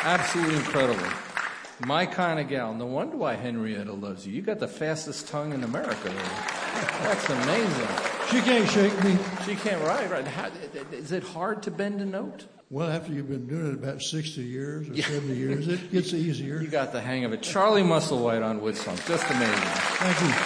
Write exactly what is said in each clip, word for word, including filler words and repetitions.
Absolutely incredible. My kind of gal. No wonder why Henrietta loves you. You got the fastest tongue in America. That's amazing. She can't shake me. She can't, right, right. How, is it hard to bend a note? Well, after you've been doing it about sixty years or Yeah. seventy years, it gets easier. You got the hang of it. Charlie Musselwhite on Wood Song. Just amazing. Thank you.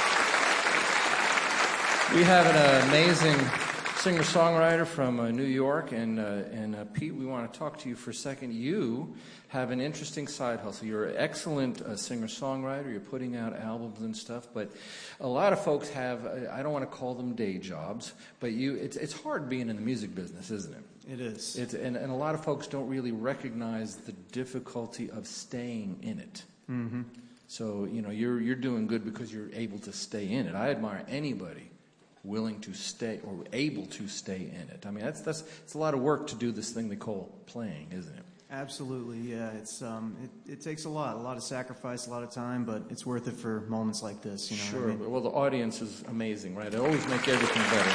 We have an amazing singer-songwriter from uh, New York, and uh, and uh, Pete, we want to talk to you for a second. You have an interesting side hustle. You're an excellent uh, singer-songwriter. You're putting out albums and stuff, but a lot of folks have, uh, I don't want to call them day jobs, but you, it's it's hard being in the music business, isn't it? It is. It's, and, and a lot of folks don't really recognize the difficulty of staying in it. Mm-hmm. So, you know, you're you're doing good because you're able to stay in it. I admire anybody willing to stay or able to stay in it. I mean, that's that's it's a lot of work to do this thing they call playing, isn't it? Absolutely, yeah. It's um, it, it takes a lot, a lot of sacrifice, a lot of time, but it's worth it for moments like this. You know Sure. what I mean? Well, the audience is amazing, right? They always make everything better.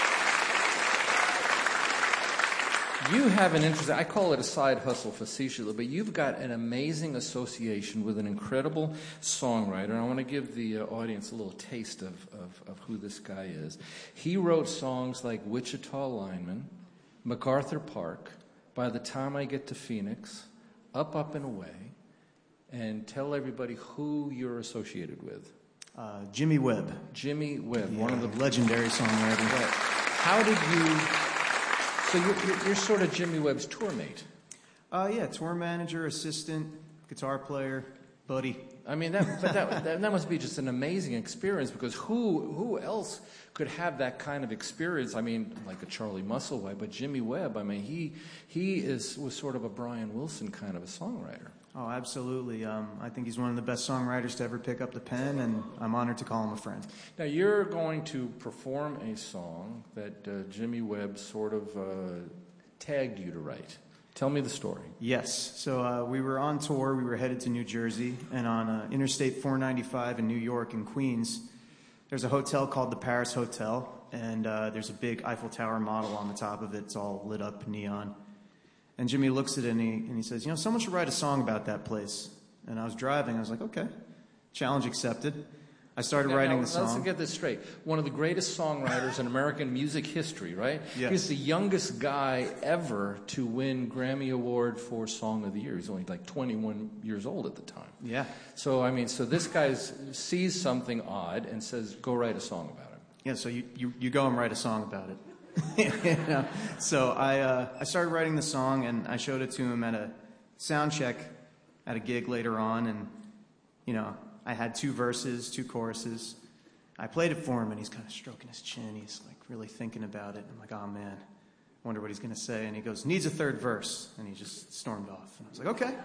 You have an interesting, I call it a side hustle facetiously, but you've got an amazing association with an incredible songwriter. And I want to give the uh, audience a little taste of, of, of who this guy is. He wrote songs like Wichita Lineman, MacArthur Park, By the Time I Get to Phoenix, Up, Up and Away, and tell everybody who you're associated with. Uh, Jimmy Webb. Jimmy Webb, Yeah, one of the legendary songwriter. Right. How did you... So you're, you're, you're sort of Jimmy Webb's tour mate. Uh, yeah, tour manager, assistant, guitar player, buddy. I mean, that, but that, that that must be just an amazing experience, because who who else could have that kind of experience? I mean, like a Charlie Musselwhite, but Jimmy Webb. I mean, he he is was sort of a Brian Wilson kind of a songwriter. Oh, absolutely. Um, I think he's one of the best songwriters to ever pick up the pen, and I'm honored to call him a friend. Now, you're going to perform a song that uh, Jimmy Webb sort of uh, tagged you to write. Tell me the story. Yes. So uh, we were on tour. We were headed to New Jersey, and on uh, Interstate four ninety-five in New York in Queens, there's a hotel called the Paris Hotel, and uh, there's a big Eiffel Tower model on the top of it. It's all lit up neon. And Jimmy looks at it and he, and he says, you know, someone should write a song about that place. And I was driving. I was like, okay, challenge accepted. I started now, writing now, the song. Let's get this straight. One of the greatest songwriters in American music history, right? Yes. He's the youngest guy ever to win Grammy Award for Song of the Year. He's only like twenty-one years old at the time. Yeah. So, I mean, so this guy sees something odd and says, go write a song about it. Yeah, so you, you, you go and write a song about it. You know? So I uh, I started writing the song, and I showed it to him at a sound check at a gig later on, and, you know, I had two verses, two choruses. I played it for him, and he's kind of stroking his chin. He's, like, really thinking about it. I'm like, oh, man, I wonder what he's going to say. And he goes, needs a third verse. And he just stormed off. And I was like, okay.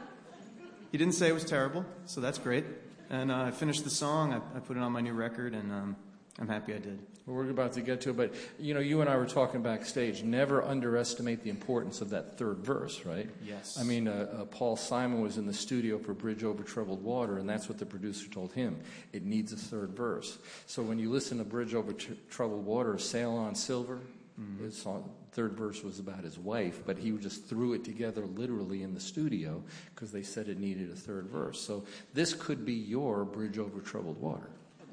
He didn't say it was terrible, so that's great. And uh, I finished the song. I, I put it on my new record, and um, I'm happy I did. Well, we're about to get to it, but, you know, you and I were talking backstage. Never underestimate the importance of that third verse, right? Yes. I mean, uh, uh, Paul Simon was in the studio for Bridge Over Troubled Water, and that's what the producer told him. It needs a third verse. So when you listen to Bridge Over Tr- Troubled Water, Sail on Silver, mm-hmm. his song, third verse was about his wife, but he just threw it together literally in the studio because they said it needed a third verse. So this could be your Bridge Over Troubled Water.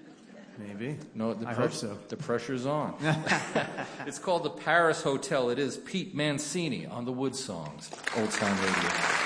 Maybe. No, the I pre- hope so. The pressure's on. It's called the Paris Hotel. It is Pete Mancini on the Wood Songs, Old Time Radio.